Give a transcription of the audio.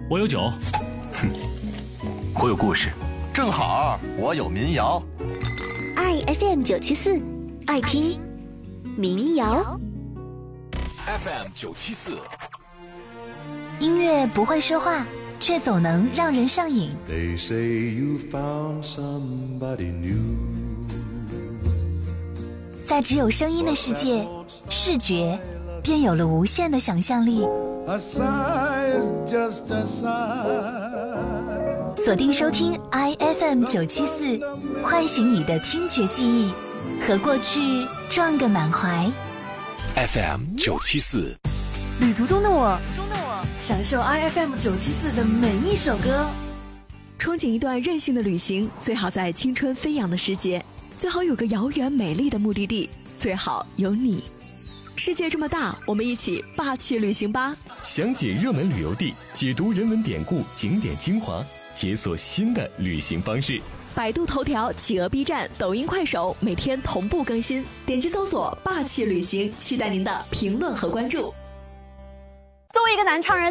我有酒。 哼，我有故事。 正好我有民谣。 爱 FM 974，爱听民谣。 FM 974， 音乐不会说话，却总能让人上瘾。 They say you found somebody new。 在只有声音的世界，视觉便有了无限的想象力。 A sigh is just a sigh。 锁定收听 IFM 974，唤醒你的听觉记忆，和过去撞个满怀。 FM 974， 旅途中的我，享受 IFM 974的每一首歌。 憧憬一段任性的旅行，最好在青春飞扬的时节，最好有个遥远美丽的目的地，最好有你。世界这么大，我们一起霸气旅行吧！ 详解热门旅游地，解读人文典故、景点精华，解锁新的旅行方式。 百度头条、企鹅 B 站、抖音、快手每天同步更新，点击搜索霸气旅行，期待您的评论和关注。 作为一个男唱人，